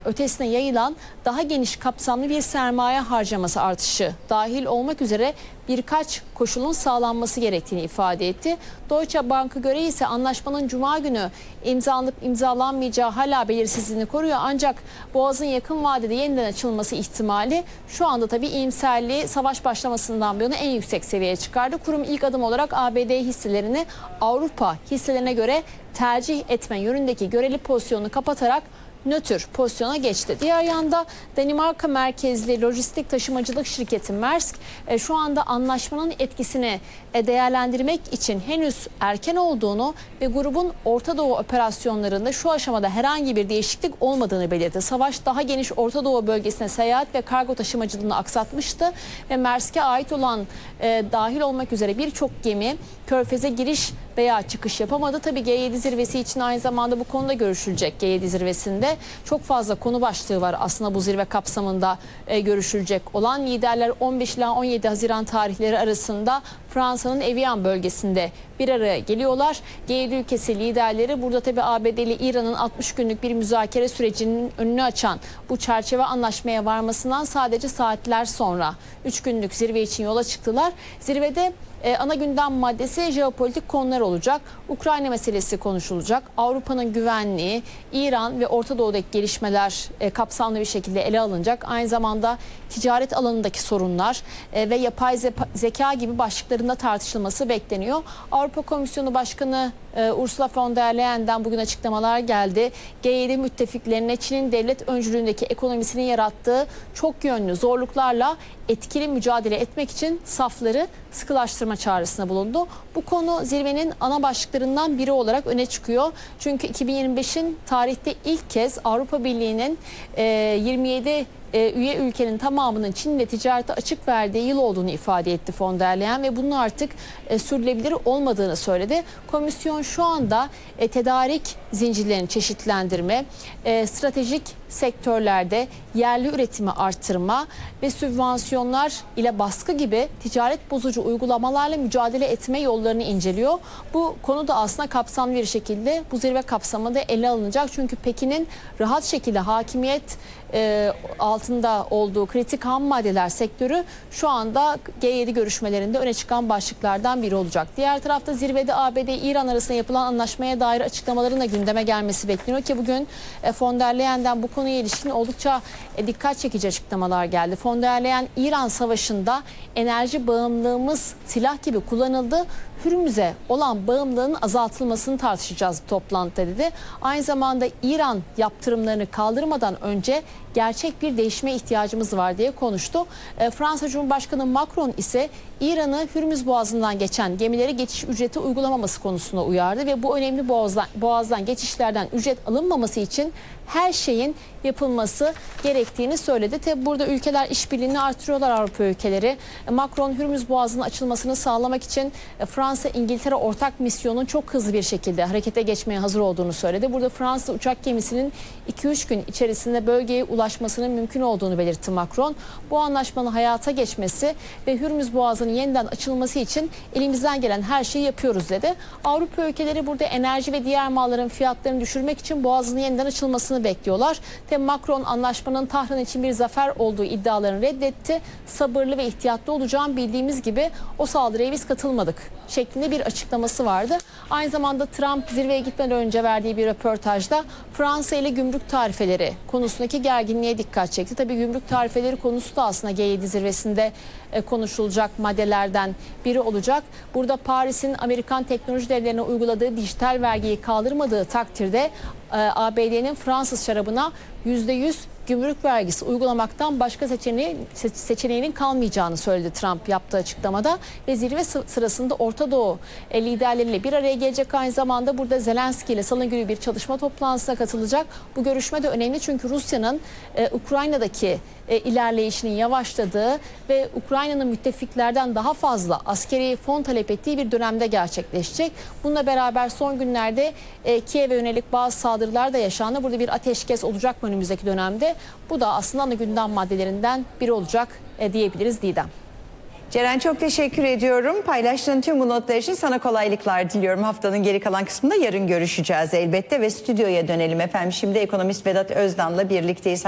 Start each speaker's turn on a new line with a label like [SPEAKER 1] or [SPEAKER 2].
[SPEAKER 1] ötesine yayılan daha geniş kapsamlı bir sermaye harcaması artışı dahil olmak üzere birkaç koşulun sağlanması gerektiğini ifade etti. Deutsche Bank'a göre ise anlaşmanın Cuma günü imzalanıp imzalanmayacağı hala belirsizliğini koruyor. Ancak Boğaz'ın yakın vadede yeniden açılması ihtimali şu anda tabii iyimserliği savaş başlamasından bu yana en yüksek seviyeye çıkardı. Kurum ilk adım olarak ABD hisselerini Avrupa hisselerine göre tercih etme yönündeki göreli pozisyonunu kapatarak nötr pozisyona geçti. Diğer yanda Danimarka merkezli lojistik taşımacılık şirketi Maersk şu anda anlaşmanın etkisini değerlendirmek için henüz erken olduğunu ve grubun Orta Doğu operasyonlarında şu aşamada herhangi bir değişiklik olmadığını belirtti. Savaş daha geniş Orta Doğu bölgesine seyahat ve kargo taşımacılığını aksatmıştı ve Maersk'e ait olan dahil olmak üzere birçok gemi Körfez'e giriş veya çıkış yapamadı. Tabii G7 zirvesi için aynı zamanda bu konuda görüşülecek. G7 zirvesinde çok fazla konu başlığı var aslında bu zirve kapsamında görüşülecek olan. Liderler 15 ila 17 Haziran tarihleri arasında Fransa'nın Evian bölgesinde bir araya geliyorlar. G7 ülkesi liderleri burada tabii ABD ile İran'ın 60 günlük bir müzakere sürecinin önünü açan bu çerçeve anlaşmaya varmasından sadece saatler sonra 3 günlük zirve için yola çıktılar. Zirvede ana gündem maddesi jeopolitik konular olacak. Ukrayna meselesi konuşulacak. Avrupa'nın güvenliği, İran ve Orta Doğu'daki gelişmeler kapsamlı bir şekilde ele alınacak. Aynı zamanda ticaret alanındaki sorunlar ve yapay zeka gibi başlıklarında tartışılması bekleniyor. Avrupa Komisyonu Başkanı Ursula von der Leyen'den bugün açıklamalar geldi. G7 müttefiklerine Çin'in devlet öncülüğündeki ekonomisinin yarattığı çok yönlü zorluklarla etkili mücadele etmek için safları sıkılaştırma çağrısında bulundu. Bu konu zirvenin ana başlıklarından biri olarak öne çıkıyor. Çünkü 2025'in tarihte ilk kez Avrupa Birliği'nin 27 üye ülkenin tamamının Çin'le ticarete açık verdiği yıl olduğunu ifade etti von der Leyen ve bunun artık sürdürülebilir olmadığını söyledi. Komisyon şu anda tedarik zincirlerini çeşitlendirme, stratejik sektörlerde yerli üretimi artırma ve sübvansiyonlar ile baskı gibi ticaret bozucu uygulamalarla mücadele etme yollarını inceliyor. Bu konu da aslında kapsamlı bir şekilde bu zirve kapsamında ele alınacak. Çünkü Pekin'in rahat şekilde hakimiyet altında olduğu kritik ham maddeler sektörü şu anda G7 görüşmelerinde öne çıkan başlıklardan biri olacak. Diğer tarafta zirvede ABD-İran arasında yapılan anlaşmaya dair açıklamaların da gündeme gelmesi bekleniyor ki bugün von der Leyen'den bu konuya ilişkin oldukça dikkat çekici açıklamalar geldi. Von der Leyen, İran savaşında enerji bağımlılığımız silah gibi kullanıldı. Hürmüz'e olan bağımlılığın azaltılmasını tartışacağız bu toplantıda dedi. Aynı zamanda İran yaptırımlarını kaldırmadan önce gerçek bir değişime ihtiyacımız var diye konuştu. Fransa Cumhurbaşkanı Macron ise İran'ı Hürmüz Boğazı'ndan geçen gemilere geçiş ücreti uygulamaması konusunda uyardı ve bu önemli boğazdan geçişlerden ücret alınmaması için her şeyin yapılması gerektiğini söyledi. Tabi burada ülkeler işbirliğini artırıyorlar, Avrupa ülkeleri. Macron Hürmüz Boğazı'nın açılmasını sağlamak için Fransa-İngiltere ortak misyonun çok hızlı bir şekilde harekete geçmeye hazır olduğunu söyledi. Burada Fransa uçak gemisinin 2-3 gün içerisinde bölgeye ulaşmasının mümkün olduğunu belirtti Macron. Bu anlaşmanın hayata geçmesi ve Hürmüz Boğazı'nın yeniden açılması için elimizden gelen her şeyi yapıyoruz dedi. Avrupa ülkeleri burada enerji ve diğer malların fiyatlarını düşürmek için Boğazı'nın yeniden açılmasını bekliyorlar. Tabi Macron anlaşmanın Tahran için bir zafer olduğu iddialarını reddetti. Sabırlı ve ihtiyatlı olacağım, bildiğimiz gibi o saldırıya biz katılmadık şeklinde bir açıklaması vardı. Aynı zamanda Trump zirveye gitmeden önce verdiği bir röportajda Fransa ile gümrük tarifeleri konusundaki gerginliğe dikkat çekti. Tabii gümrük tarifeleri konusu da aslında G7 zirvesinde konuşulacak maddelerden biri olacak. Burada Paris'in Amerikan teknoloji devlerine uyguladığı dijital vergiyi kaldırmadığı takdirde ABD'nin Fransız şarabına %100 gümrük vergisi uygulamaktan başka seçeneğinin kalmayacağını söyledi Trump yaptığı açıklamada ve zirve sırasında Orta Doğu liderleriyle bir araya gelecek. Aynı zamanda burada Zelenski ile Salı günü bir çalışma toplantısına katılacak. Bu görüşme de önemli çünkü Rusya'nın Ukrayna'daki ilerleyişinin yavaşladığı ve Ukrayna'nın müttefiklerden daha fazla askeri fon talep ettiği bir dönemde gerçekleşecek. Bununla beraber son günlerde Kiev'e yönelik bazı saldırılar da yaşandı. Burada bir ateşkes olacak mı önümüzdeki dönemde? Bu da aslında ana gündem maddelerinden biri olacak diyebiliriz Didem.
[SPEAKER 2] Ceren, çok teşekkür ediyorum. Paylaştığın tüm bu notlar için sana kolaylıklar diliyorum. Haftanın geri kalan kısmında yarın görüşeceğiz elbette ve stüdyoya dönelim efendim. Şimdi ekonomist Vedat Özdan'la birlikteyiz.